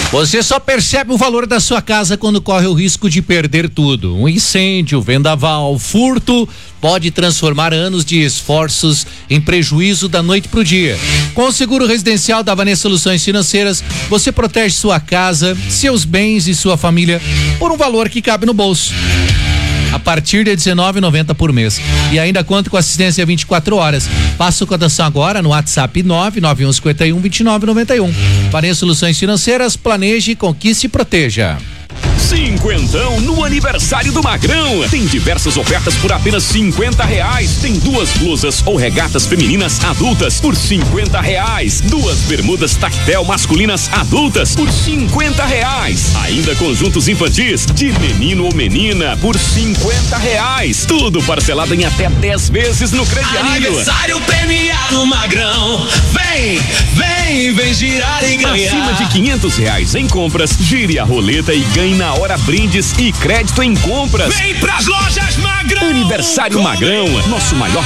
Você só percebe o valor da sua casa quando corre o risco de perder tudo. Um incêndio, vendaval, furto pode transformar anos de esforços em prejuízo da noite pro dia. Com o seguro residencial da Vanessa Soluções Financeiras, você protege sua casa, seus bens e sua família por um valor que cabe no bolso. A partir de R$19,90 por mês. E ainda conta com assistência 24 horas. Faça sua cotação agora no WhatsApp 99151-2991. Vanessa Soluções Financeiras, planeje, conquiste e proteja. Cinquentão no aniversário do Magrão. Tem diversas ofertas por apenas R$50. Tem 2 blusas ou regatas femininas adultas por R$50. 2 bermudas tactel masculinas adultas por R$50. Ainda conjuntos infantis de menino ou menina por R$50. Tudo parcelado em até 10 vezes no crediário. Aniversário premiado Magrão. Vem girar e ganhar. Acima de R$500 em compras, gire a roleta e ganhe na hora brindes e crédito em compras. Vem pras lojas Magrão. Aniversário Magrão, nosso maior